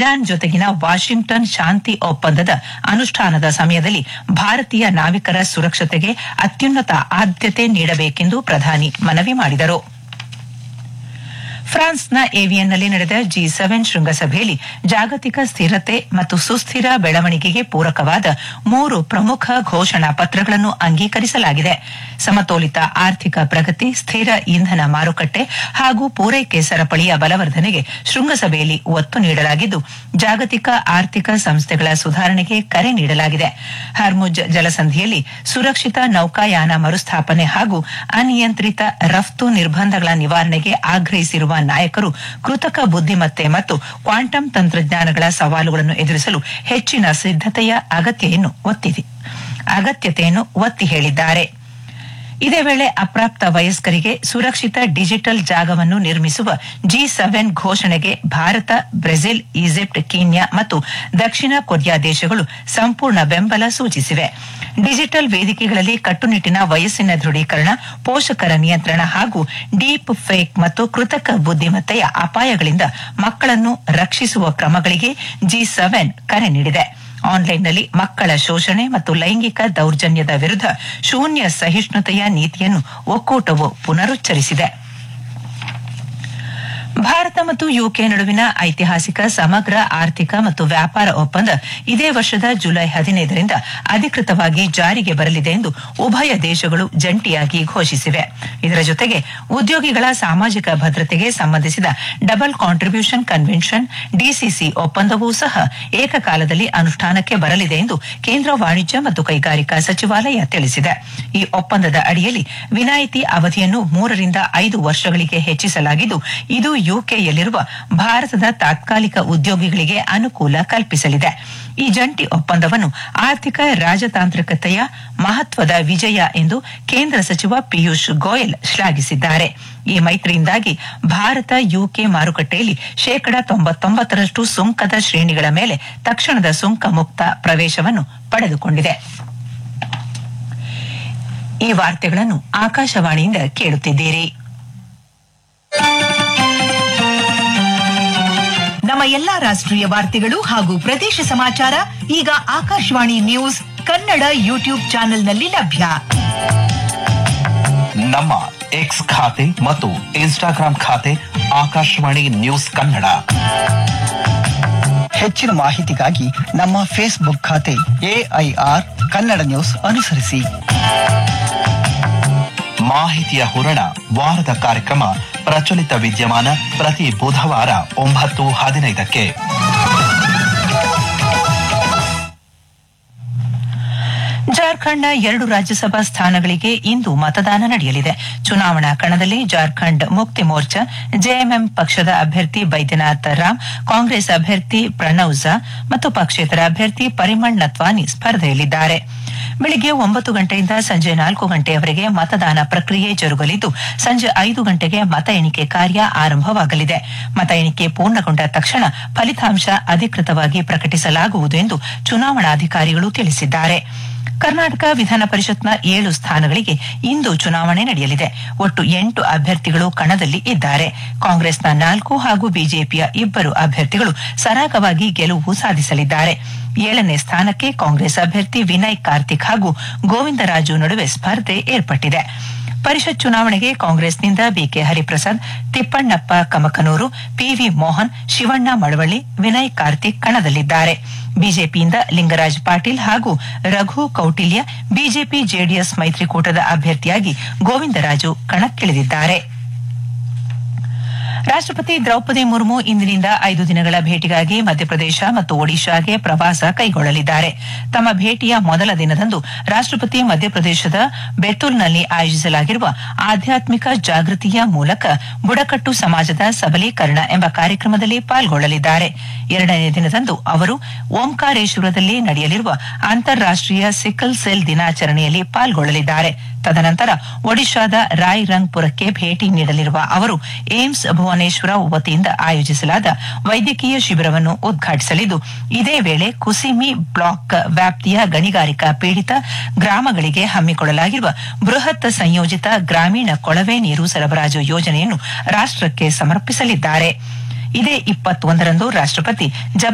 Iran ಜೊತೆಗಿನ Washington ಶಾಂತಿ ಒಪ್ಪಂದದ ಅನುಷ್ಠಾನದ ಸಮಯದಲ್ಲಿ ಭಾರತೀಯ ನಾವಿಕರ ಸುರಕ್ಷತೆಗೆ ಅತ್ಯುನ್ನತ ಆದ್ಯತೆ ನೀಡಬೇಕೆಂದು ಪ್ರಧಾನಿ ಮನವಿ ಮಾಡಿದರು. ಫ್ರಾನ್ಸ್ನ ಏವಿಯನ್ನಲ್ಲಿ ನಡೆದ G7 ಶೃಂಗಸಭೆಯಲ್ಲಿ ಜಾಗತಿಕ ಸ್ಥಿರತೆ ಮತ್ತು ಸುಸ್ಥಿರ ಬೆಳವಣಿಗೆಗೆ ಪೂರಕವಾದ 3 ಪ್ರಮುಖ ಘೋಷಣಾ ಪತ್ರಗಳನ್ನು ಅಂಗೀಕರಿಸಲಾಗಿದೆ. ಸಮತೋಲಿತ ಆರ್ಥಿಕ ಪ್ರಗತಿ, ಸ್ಥಿರ ಇಂಧನ ಮಾರುಕಟ್ಟೆ ಹಾಗೂ ಪೂರೈಕೆ ಸರಪಳಿಯ ಬಲವರ್ಧನೆಗೆ ಶೃಂಗಸಭೆಯಲ್ಲಿ ಒತ್ತು ನೀಡಲಾಗಿದ್ದು, ಜಾಗತಿಕ ಆರ್ಥಿಕ ಸಂಸ್ಥೆಗಳ ಸುಧಾರಣೆಗೆ ಕರೆ ನೀಡಲಾಗಿದೆ. ಹರ್ಮುಜ್ ಜಲಸಂಧಿಯಲ್ಲಿ ಸುರಕ್ಷಿತ ನೌಕಾಯಾನ ಮರುಸ್ಥಾಪನೆ ಹಾಗೂ ಅನಿಯಂತ್ರಿತ ರಫ್ತು ನಿರ್ಬಂಧಗಳ ನಿವಾರಣೆಗೆ ಆಗ್ರಹಿಸಿರುವ ನಾಯಕರು ಕೃತಕ ಬುದ್ಧಿಮತ್ತೆ ಮತ್ತು ಕ್ವಾಂಟಮ್ ತಂತ್ರಜ್ಞಾನಗಳ ಸವಾಲುಗಳನ್ನು ಎದುರಿಸಲು ಹೆಚ್ಚಿನ ಸಿದ್ಧತೆಯ ಅಗತ್ಯತೆಯನ್ನು ಒತ್ತಿ ಹೇಳಿದ್ದಾರೆ. ಇದೇ ವೇಳೆ ಅಪ್ರಾಪ್ತ ವಯಸ್ಕರಿಗೆ ಸುರಕ್ಷಿತ ಡಿಜಿಟಲ್ ಜಾಗವನ್ನು ನಿರ್ಮಿಸುವ G7 ಘೋಷಣೆಗೆ ಭಾರತ, ಬ್ರೆಜಿಲ್, ಈಜಿಪ್ಟ್, ಕೀನ್ಯಾ ಮತ್ತು ದಕ್ಷಿಣ ಕೊರಿಯಾ ದೇಶಗಳು ಸಂಪೂರ್ಣ ಬೆಂಬಲ ಸೂಚಿಸಿವೆ. ಡಿಜಿಟಲ್ ವೇದಿಕೆಗಳಲ್ಲಿ ಕಟ್ಟುನಿಟ್ಟಿನ ವಯಸ್ಸಿನ ದೃಢೀಕರಣ, ಪೋಷಕರ ನಿಯಂತ್ರಣ ಹಾಗೂ ಡೀಪ್ ಫೇಕ್ ಮತ್ತು ಕೃತಕ ಬುದ್ಧಿಮತ್ತೆಯ ಅಪಾಯಗಳಿಂದ ಮಕ್ಕಳನ್ನು ರಕ್ಷಿಸುವ ಕ್ರಮಗಳಿಗೆ G7 ಕರೆ ನೀಡಿದೆ. ಆನ್ಲೈನ್ನಲ್ಲಿ ಮಕ್ಕಳ ಶೋಷಣೆ ಮತ್ತು ಲೈಂಗಿಕ ದೌರ್ಜನ್ಯದ ವಿರುದ್ಧ ಶೂನ್ಯ ಸಹಿಷ್ಣುತೆಯ ನೀತಿಯನ್ನು ಒಕ್ಕೂಟವು ಪುನರುಚ್ಚರಿಸಿದೆ. ಭಾರತ ಮತ್ತು ಯುಕೆ ನಡುವಿನ ಐತಿಹಾಸಿಕ ಸಮಗ್ರ ಆರ್ಥಿಕ ಮತ್ತು ವ್ಯಾಪಾರ ಒಪ್ಪಂದ ಇದೇ ವರ್ಷದ ಜುಲೈ 15ರಿಂದ ಅಧಿಕೃತವಾಗಿ ಜಾರಿಗೆ ಬರಲಿದೆ ಎಂದು ಉಭಯ ದೇಶಗಳು ಜಂಟಿಯಾಗಿ ಘೋಷಿಸಿವೆ. ಇದರ ಜೊತೆಗೆ ಉದ್ಯೋಗಿಗಳ ಸಾಮಾಜಿಕ ಭದ್ರತೆಗೆ ಸಂಬಂಧಿಸಿದ ಡಬಲ್ ಕಾಂಟ್ರಿಬ್ಯೂಷನ್ ಕನ್ವೆನ್ಷನ್ ಡಿಸಿಸಿ ಒಪ್ಪಂದವೂ ಸಹ ಏಕಕಾಲದಲ್ಲಿ ಅನುಷ್ಠಾನಕ್ಕೆ ಬರಲಿದೆ ಎಂದು ಕೇಂದ್ರ ವಾಣಿಜ್ಯ ಮತ್ತು ಕೈಗಾರಿಕಾ ಸಚಿವಾಲಯ ತಿಳಿಸಿದೆ. ಈ ಒಪ್ಪಂದದ ಅಡಿಯಲ್ಲಿ ವಿನಾಯಿತಿ ಅವಧಿಯನ್ನು 3 ರಿಂದ 5 ವರ್ಷಗಳಿಗೆ ಹೆಚ್ಚಿಸಲಾಗಿದ್ದು, ಇದು ಯುಕೆಯಲ್ಲಿರುವ ಭಾರತದ ತಾತ್ಕಾಲಿಕ ಉದ್ಯೋಗಿಗಳಿಗೆ ಅನುಕೂಲ ಕಲ್ಪಿಸಲಿದೆ. ಈ ಜಂಟಿ ಒಪ್ಪಂದವನ್ನು ಆರ್ಥಿಕ ರಾಜತಾಂತ್ರಿಕತೆಯ ಮಹತ್ವದ ವಿಜಯ ಎಂದು ಕೇಂದ್ರ ಸಚಿವ ಪಿಯೂಷ್ ಗೋಯಲ್ ಶ್ಲಾಘಿಸಿದ್ದಾರೆ. ಈ ಮೈತ್ರಿಯಿಂದಾಗಿ ಭಾರತ ಯುಕೆ ಮಾರುಕಟ್ಟೆಯಲ್ಲಿ 99% ಸುಂಕದ ಶ್ರೇಣಿಗಳ ಮೇಲೆ ತಕ್ಷಣದ ಸುಂಕ ಮುಕ್ತ ಪ್ರವೇಶವನ್ನು ಪಡೆದುಕೊಂಡಿದೆ. ಈ ವಾರ್ತೆಗಳನ್ನು ಆಕಾಶವಾಣಿಯಿಂದ ಕೇಳುತ್ತಿದ್ದೀರಿ. ನಮ್ಮ ಎಲ್ಲಾ ರಾಷ್ಟ್ರೀಯ ವಾರ್ತೆಗಳು ಹಾಗೂ ಪ್ರದೇಶ ಸಮಾಚಾರ ಈಗ ಆಕಾಶವಾಣಿ ನ್ಯೂಸ್ ಕನ್ನಡ ಯೂಟ್ಯೂಬ್ ಚಾನೆಲ್ನಲ್ಲಿ ಲಭ್ಯ. ನಮ್ಮ ಎಕ್ಸ್ ಖಾತೆ ಮತ್ತು ಇನ್ಸ್ಟಾಗ್ರಾಂ ಖಾತೆ ಆಕಾಶವಾಣಿ ನ್ಯೂಸ್ ಕನ್ನಡ. ಹೆಚ್ಚಿನ ಮಾಹಿತಿಗಾಗಿ ನಮ್ಮ ಫೇಸ್ಬುಕ್ ಖಾತೆ AIR ಕನ್ನಡ ನ್ಯೂಸ್ ಅನುಸರಿಸಿ. ಮಾಹಿತಿಯ ಹೂರಣ ವಾರದ ಕಾರ್ಯಕ್ರಮ ಪ್ರಚಲಿತ ವಿದ್ಯಮಾನ ಪ್ರತಿ ಬುಧವಾರ 9:15ಕ್ಕೆ. ಜಾರ್ಖಂಡ್ನ 2 ರಾಜ್ಯಸಭಾ ಸ್ಥಾನಗಳಿಗೆ ಇಂದು ಮತದಾನ ನಡೆಯಲಿದೆ. ಚುನಾವಣಾ ಕಣದಲ್ಲಿ ಜಾರ್ಖಂಡ್ ಮುಕ್ತಿ ಮೋರ್ಚಾ ಜೆಎಂಎಂ ಪಕ್ಷದ ಅಭ್ಯರ್ಥಿ ಬೈದ್ಯನಾಥ್ ರಾಮ್, ಕಾಂಗ್ರೆಸ್ ಅಭ್ಯರ್ಥಿ ಪ್ರಣವ್ ಝಾ ಮತ್ತು ಪಕ್ಷೇತರ ಅಭ್ಯರ್ಥಿ ಪರಿಮಳ್ ನತ್ವಾನಿ ಸ್ಪರ್ಧೆಯಲ್ಲಿದ್ದಾರೆ. ಬೆಳಗ್ಗೆ 9 ಗಂಟೆಯಿಂದ ಸಂಜೆ 4 ಗಂಟೆಯವರೆಗೆ ಮತದಾನ ಪ್ರಕ್ರಿಯೆ ಜರುಗಲಿದ್ದು, ಸಂಜೆ 5 ಗಂಟೆಗೆ ಮತ ಎಣಿಕೆ ಕಾರ್ಯ ಆರಂಭವಾಗಲಿದೆ. ಮತ ಎಣಿಕೆ ಪೂರ್ಣಗೊಂಡ ತಕ್ಷಣ ಫಲಿತಾಂಶ ಅಧಿಕೃತವಾಗಿ ಪ್ರಕಟಿಸಲಾಗುವುದು ಎಂದು ಚುನಾವಣಾಧಿಕಾರಿಗಳು ತಿಳಿಸಿದ್ದಾರೆ. ಕರ್ನಾಟಕ ವಿಧಾನ ಪರಿಷತ್ನ 7 ಸ್ಥಾನಗಳಿಗೆ ಇಂದು ಚುನಾವಣೆ ನಡೆಯಲಿದೆ. ಒಟ್ಟು 8 ಅಭ್ಯರ್ಥಿಗಳು ಕಣದಲ್ಲಿ ಇದ್ದಾರೆ. ಕಾಂಗ್ರೆಸ್ನ 4 ಹಾಗೂ ಬಿಜೆಪಿಯ 2 ಅಭ್ಯರ್ಥಿಗಳು ಸರಾಗವಾಗಿ ಗೆಲುವು ಸಾಧಿಸಲಿದ್ದಾರೆ. 7ನೇ ಸ್ಥಾನಕ್ಕೆ ಕಾಂಗ್ರೆಸ್ ಅಭ್ಯರ್ಥಿ ವಿನಯ್ ಕಾರ್ತಿಕ್ ಹಾಗೂ ಗೋವಿಂದರಾಜು ನಡುವೆ ಸ್ಪರ್ಧೆ ಏರ್ಪಟ್ಟಿದೆ. ಪರಿಷತ್ ಚುನಾವಣೆಗೆ ಕಾಂಗ್ರೆಸ್ನಿಂದ ಬಿಕೆ ಹರಿಪ್ರಸಾದ್, ತಿಪ್ಪಣ್ಣಪ್ಪ ಕಮಕನೂರು, ಪಿವಿ ಮೋಹನ್, ಶಿವಣ್ಣ ಮಳವಳ್ಳಿ, ವಿನಯ್ ಕಾರ್ತಿಕ್ ಕಣದಲ್ಲಿದ್ದಾರೆ. ಬಿಜೆಪಿಯಿಂದ ಲಿಂಗರಾಜ್ ಪಾಟೀಲ್ ಹಾಗೂ ರಘು ಕೌಟಿಲ್ಯ, ಬಿಜೆಪಿ ಜೆಡಿಎಸ್ ಮೈತ್ರಿಕೂಟದ ಅಭ್ಯರ್ಥಿಯಾಗಿ ಗೋವಿಂದರಾಜು ಕಣಕ್ಕಿಳಿದಿದ್ದಾರೆ. ರಾಷ್ಟ್ರಪತಿ ದ್ರೌಪದಿ ಮುರ್ಮು ಇಂದಿನಿಂದ 5 ದಿನಗಳ ಭೇಟಿಗಾಗಿ ಮಧ್ಯಪ್ರದೇಶ ಮತ್ತು ಒಡಿಶಾಗೆ ಪ್ರವಾಸ ಕೈಗೊಳ್ಳಲಿದ್ದಾರೆ. ತಮ್ಮ ಭೇಟಿಯ ಮೊದಲ ದಿನದಂದು ರಾಷ್ಟ್ರಪತಿ ಮಧ್ಯಪ್ರದೇಶದ ಬೆತುಲ್ನಲ್ಲಿ ಆಯೋಜಿಸಲಾಗಿರುವ ಆಧ್ಯಾತ್ಮಿಕ ಜಾಗೃತಿಯ ಮೂಲಕ ಬುಡಕಟ್ಟು ಸಮಾಜದ ಸಬಲೀಕರಣ ಎಂಬ ಕಾರ್ಯಕ್ರಮದಲ್ಲಿ ಪಾಲ್ಗೊಳ್ಳಲಿದ್ದಾರೆ. 2ನೇ ದಿನದಂದು ಅವರು ಓಂಕಾರೇಶ್ವರದಲ್ಲಿ ನಡೆಯಲಿರುವ ಅಂತಾರಾಷ್ಟೀಯ ಸಿಕಲ್ ಸೆಲ್ ದಿನಾಚರಣೆಯಲ್ಲಿ ಪಾಲ್ಗೊಳ್ಳಲಿದ್ದಾರೆ. ತದನಂತರ ಒಡಿಶಾದ ರಾಯ್ರಂಗ್ಪುರಕ್ಕೆ ಭೇಟಿ ನೀಡಲಿರುವ ಅವರು ಏಮ್ಸ್ ಭುವನೇಶ್ವರ ವತಿಯಿಂದ ಆಯೋಜಿಸಲಾದ ವೈದ್ಯಕೀಯ ಶಿಬಿರವನ್ನು ಉದ್ಘಾಟಿಸಲಿದ್ದು, ಇದೇ ವೇಳೆ ಕುಸಿಮಿ ಬ್ಲಾಕ್ ವ್ಯಾಪ್ತಿಯ ಗಣಿಗಾರಿಕಾ ಪೀಡಿತ ಗ್ರಾಮಗಳಿಗೆ ಹಮ್ಮಿಕೊಳ್ಳಲಾಗಿರುವ ಬೃಹತ್ ಸಂಯೋಜಿತ ಗ್ರಾಮೀಣ ಕೊಳವೆ ನೀರು ಸರಬರಾಜು ಯೋಜನೆಯನ್ನು ರಾಷ್ಟ್ರಕ್ಕೆ ಸಮರ್ಪಿಸಲಿದ್ದಾರೆ. ಇದೇ 21ರಂದು ರಾಷ್ಟ್ರಪತಿ